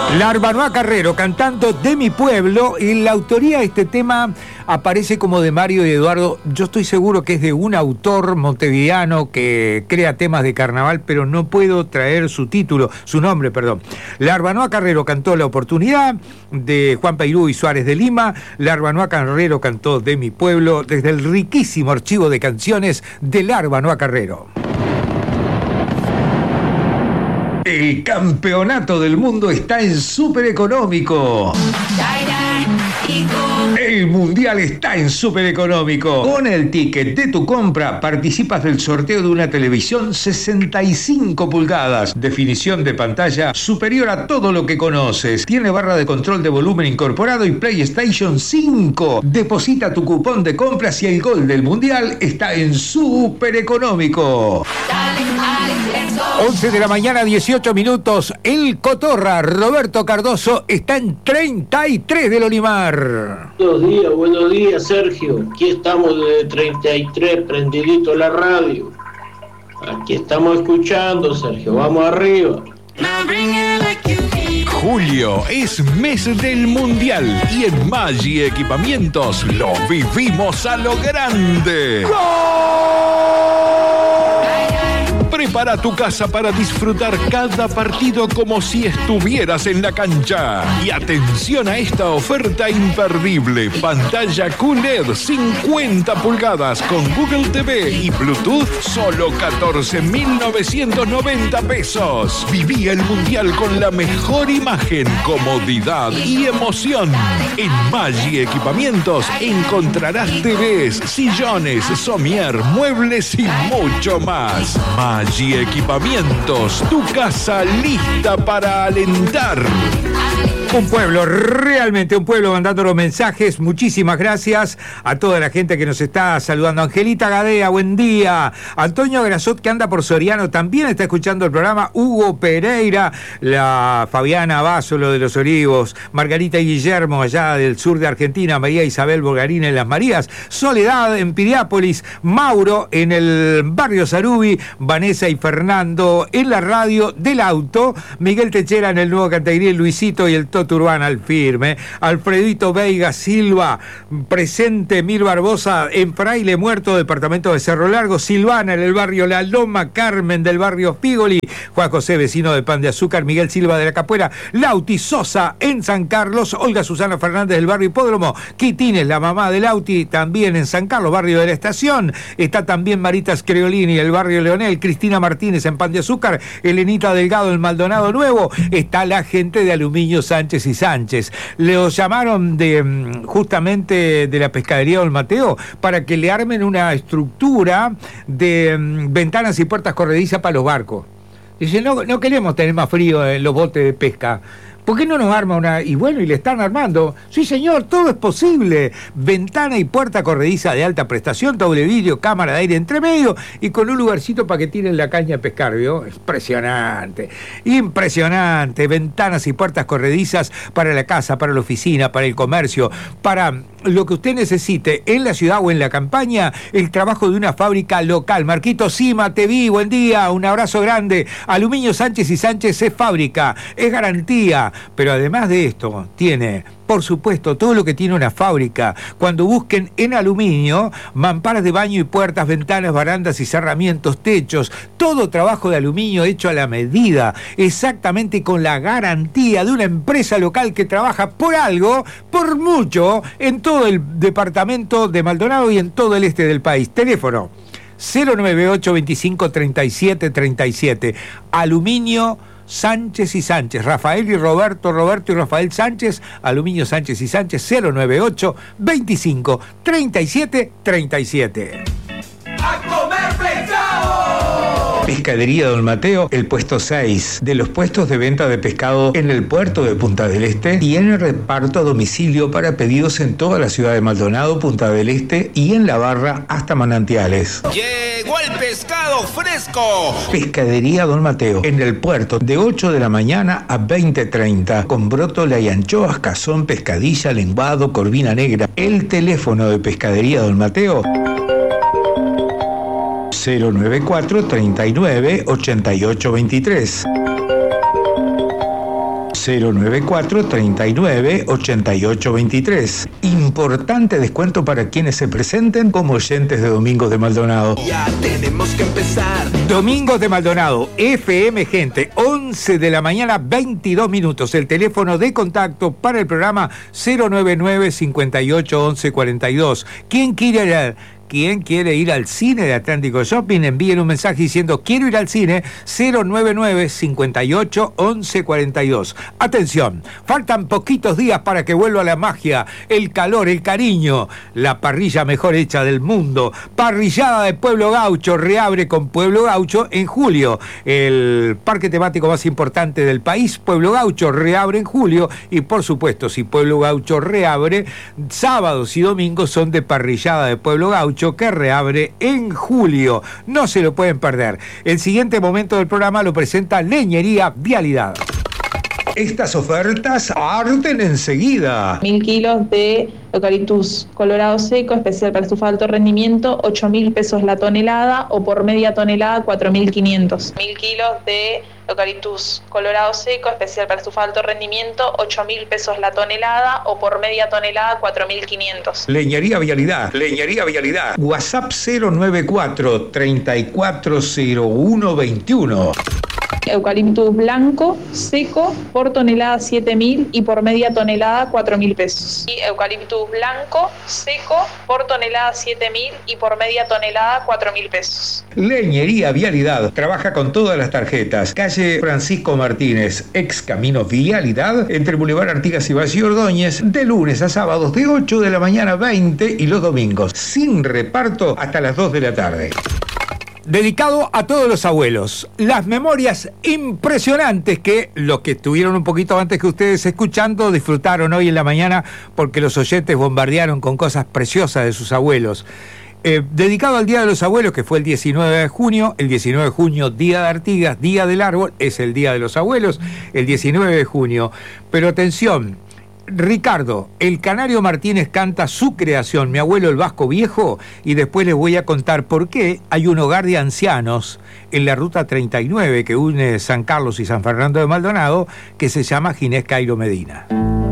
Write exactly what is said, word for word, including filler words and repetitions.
Larbanoa Carrero cantando De mi pueblo. En la autoría de este tema aparece como de Mario y Eduardo. Yo estoy seguro que es de un autor montevideano que crea temas de carnaval, pero no puedo traer su título, su nombre, perdón. Larbanoa Carrero cantó La oportunidad, de Juan Peirú y Suárez de Lima. Larbanoa Carrero cantó De mi pueblo, desde el riquísimo archivo de canciones de Larbanoa Carrero. El campeonato del mundo está en Súper Económico. El mundial está en Súper Económico. Con el ticket de tu compra participas del sorteo de una televisión sesenta y cinco pulgadas, definición de pantalla superior a todo lo que conoces. Tiene barra de control de volumen incorporado y PlayStation cinco. Deposita tu cupón de compras y el gol del mundial está en Súper Económico. once de la mañana, dieciocho minutos. El Cotorra, Roberto Cardoso, está en treinta y tres del Olimar. Buenos días, buenos días, Sergio. Aquí estamos desde treinta y tres, prendidito la radio. Aquí estamos escuchando, Sergio. Vamos arriba. Julio es mes del Mundial y en Maggi Equipamientos lo vivimos a lo grande. Prepara tu casa para disfrutar cada partido como si estuvieras en la cancha. Y atención a esta oferta imperdible. Pantalla Q L E D cincuenta pulgadas con Google T V y Bluetooth, solo catorce mil novecientos noventa pesos. Viví el Mundial con la mejor imagen, comodidad y emoción. En Maggi Equipamientos encontrarás T Vs, sillones, somier, muebles y mucho más. Maggi Equipamientos, tu casa lista para alentar. Un pueblo, realmente un pueblo mandándonos mensajes. Muchísimas gracias a toda la gente que nos está saludando. Angelita Gadea, buen día. Antonio Grasot, que anda por Soriano, también está escuchando el programa. Hugo Pereira, la Fabiana Básolo de Los Olivos, Margarita y Guillermo, allá del sur de Argentina, María Isabel Borgarina en Las Marías, Soledad en Piriápolis, Mauro en el barrio Sarubi, Vanessa y Fernando en la radio del auto, Miguel Techera en el Nuevo Cantagril, Luisito y el Urbana al firme, Alfredito Veiga Silva, presente Mir Barbosa en Fraile Muerto, departamento de Cerro Largo, Silvana en el barrio La Loma, Carmen del barrio Figoli, Juan José, vecino de Pan de Azúcar, Miguel Silva de la Capuera, Lauti Sosa en San Carlos, Olga Susana Fernández del barrio Hipódromo, Quitines, la mamá de Lauti, también en San Carlos, barrio de la Estación, está también Maritas Creolini, el barrio Leonel, Cristina Martínez en Pan de Azúcar, Elenita Delgado en Maldonado Nuevo, está la gente de Aluminio Sánchez y Sánchez. Le llamaron de justamente de la pescadería Don Mateo para que le armen una estructura de um, ventanas y puertas corredizas para los barcos. Dice, no, no queremos tener más frío en los botes de pesca. ¿Por qué no nos arma una? Y bueno, y le están armando. Sí, señor, todo es posible. Ventana y puerta corrediza de alta prestación, doble vidrio, cámara de aire entre medio y con un lugarcito para que tiren la caña a pescar, ¿vio? Impresionante, impresionante. Ventanas y puertas corredizas para la casa, para la oficina, para el comercio, para lo que usted necesite en la ciudad o en la campaña, el trabajo de una fábrica local. Marquito Sima, te vi, buen día, un abrazo grande. Aluminio Sánchez y Sánchez es fábrica, es garantía. Pero además de esto, tiene, por supuesto, todo lo que tiene una fábrica. Cuando busquen en aluminio, mamparas de baño y puertas, ventanas, barandas y cerramientos, techos, todo trabajo de aluminio hecho a la medida, exactamente con la garantía de una empresa local que trabaja por algo, por mucho, en todo el departamento de Maldonado y en todo el este del país. Teléfono cero nueve ocho veinticinco treinta y siete treinta y siete. Aluminio Sánchez y Sánchez, Rafael y Roberto, Roberto y Rafael Sánchez, Aluminio Sánchez y Sánchez, cero nueve ocho veinticinco treinta y siete treinta y siete. ¡A comer pescado! Pescadería Don Mateo, el puesto seis de los puestos de venta de pescado en el puerto de Punta del Este y en el reparto a domicilio para pedidos en toda la ciudad de Maldonado, Punta del Este y en La Barra hasta Manantiales. ¡Llegó el pescado fresco! Pescadería Don Mateo, en el puerto de ocho de la mañana a veinte treinta, con brótola y anchoas, cazón, pescadilla, lenguado, corvina negra. El teléfono de Pescadería Don Mateo cero nueve cuatro treinta y nueve ochenta y ocho veintitrés. cero nueve cuatro, treinta y nueve, ochenta y ocho veintitrés. Importante descuento para quienes se presenten como oyentes de Domingos de Maldonado. Ya tenemos que empezar. Domingos de Maldonado, F M gente, once de la mañana, veintidós minutos. El teléfono de contacto para el programa cero nueve nueve, cincuenta y ocho, once cuarenta y dos. ¿Quién quiere ir a... ¿Quién quiere ir al cine de Atlántico Shopping? Envíen un mensaje diciendo quiero ir al cine, cero nueve nueve, cincuenta y ocho, once cuarenta y dos. Atención, faltan poquitos días para que vuelva la magia, el calor, el cariño, la parrilla mejor hecha del mundo. Parrillada de Pueblo Gaucho reabre con Pueblo Gaucho en julio. El parque temático más importante del país, Pueblo Gaucho, reabre en julio. Y por supuesto, si Pueblo Gaucho reabre, sábados y domingos son de parrillada de Pueblo Gaucho, que reabre en julio. No se lo pueden perder. El siguiente momento del programa lo presenta Leñería Vialidad. Estas ofertas arden enseguida. Mil kilos de eucaliptus colorado seco, especial para estufa de alto rendimiento, ocho mil pesos la tonelada, o por media tonelada, cuatro mil quinientos. Mil kilos de eucaliptus colorado seco, especial para estufa de alto rendimiento, ocho mil pesos la tonelada, o por media tonelada, cuatro mil quinientos. Leñería Vialidad. Leñería Vialidad. WhatsApp cero nueve cuatro, treinta y cuatro, cero uno veintiuno. Eucaliptus blanco, seco, por tonelada siete mil y por media tonelada cuatro mil pesos. Y eucaliptus blanco, seco, por tonelada siete mil y por media tonelada cuatro mil pesos. Leñería Vialidad. Trabaja con todas las tarjetas. Calle Francisco Martínez, ex Camino Vialidad, entre Boulevard Artigas y Valle Ordóñez, de lunes a sábados de ocho de la mañana a veinte y los domingos, sin reparto, hasta las dos de la tarde. Dedicado a todos los abuelos. Las memorias impresionantes que los que estuvieron un poquito antes que ustedes escuchando disfrutaron hoy en la mañana, porque los oyentes bombardearon con cosas preciosas de sus abuelos. Eh, dedicado al Día de los Abuelos, que fue el diecinueve de junio, el diecinueve de junio, Día de Artigas, Día del Árbol, es el Día de los Abuelos, el diecinueve de junio. Pero atención, Ricardo, el Canario Martínez canta su creación, Mi abuelo el Vasco Viejo, y después les voy a contar por qué hay un hogar de ancianos en la ruta treinta y nueve que une San Carlos y San Fernando de Maldonado, que se llama Ginés Cairo Medina.